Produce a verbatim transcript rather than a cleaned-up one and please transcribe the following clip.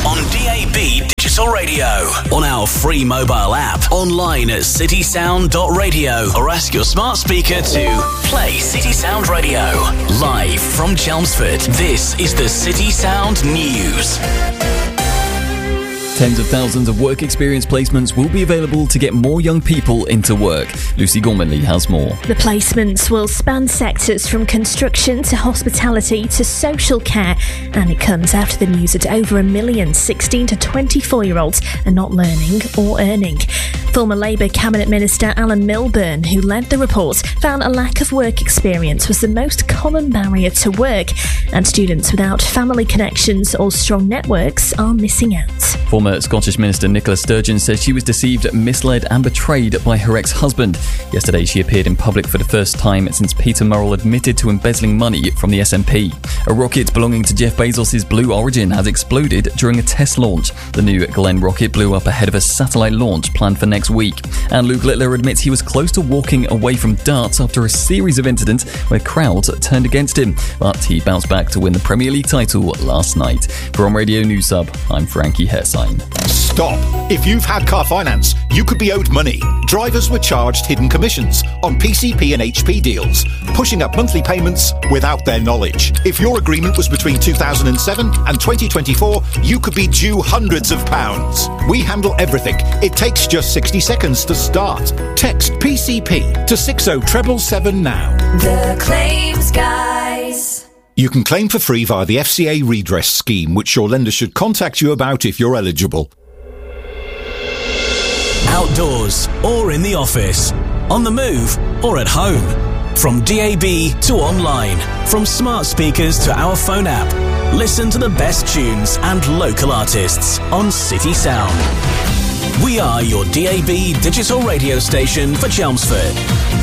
on D A B Digital Radio, on our free mobile app, online at city sound dot radio, or ask your smart speaker to play City Sound Radio. Live from Chelmsford, this is the City Sound News. Tens of thousands of work experience placements will be available to get more young people into work. Lucy Gormanley has more. The placements will span sectors from construction to hospitality to social care, and it comes after the news that over a million sixteen to twenty-four-year-olds are not learning or earning. Former Labour Cabinet Minister Alan Milburn, who led the report, found a lack of work experience was the most common barrier to work, and students without family connections or strong networks are missing out. Former Scottish Minister Nicola Sturgeon says she was deceived, misled and betrayed by her ex-husband. Yesterday she appeared in public for the first time since Peter Murrell admitted to embezzling money from the S N P. A rocket belonging to Jeff Bezos' Blue Origin has exploded during a test launch. The new Glenn rocket blew up ahead of a satellite launch planned for next week. And Luke Littler admits he was close to walking away from darts after a series of incidents where crowds turned against him. But he bounced back to win the Premier League title last night. From Radio News Sub, I'm Frankie Hersine. Stop! If you've had car finance, you could be owed money. Drivers were charged hidden commissions on P C P and H P deals, pushing up monthly payments without their knowledge. If your agreement was between two thousand seven and twenty twenty-four, you could be due hundreds of pounds. We handle everything. It takes just sixty seconds to start. Text P C P to six oh seven seven now. The Claims Guys. You can claim for free via the F C A redress scheme, which your lender should contact you about if you're eligible. Outdoors or in the office, on the move or at home. From D A B to online, from smart speakers to our phone app. Listen to the best tunes and local artists on City Sound. We are your D A B digital radio station for Chelmsford.